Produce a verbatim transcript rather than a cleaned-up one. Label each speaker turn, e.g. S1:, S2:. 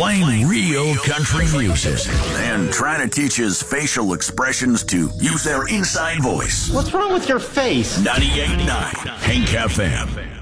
S1: playing real country music
S2: and trying to teach his facial expressions to use their inside voice.
S3: What's wrong with your face?
S2: ninety-eight point nine Hank F M.